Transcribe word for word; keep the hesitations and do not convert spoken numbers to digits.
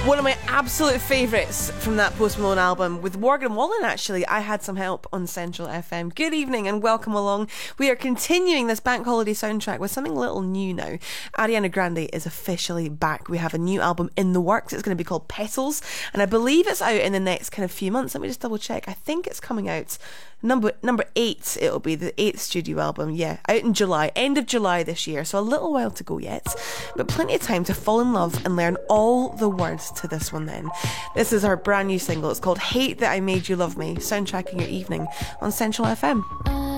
One of my absolute favourites from that Post Malone album with Morgan Wallen, actually. I Had Some Help on Central F M. Good evening and welcome along. We are continuing this bank holiday soundtrack with something a little new now. Ariana Grande is officially back. We have a new album in the works. It's going to be called Petals, and I believe it's out in the next kind of few months. Let me just double check. I think it's coming out number number eight. It'll be the eighth studio album. Yeah, out in July, end of July this year. So a little while to go yet, but plenty of time to fall in love and learn all the words to this one then. This is our brand new single. It's called Hate That I Made You Love Me, soundtracking your evening on Central F M.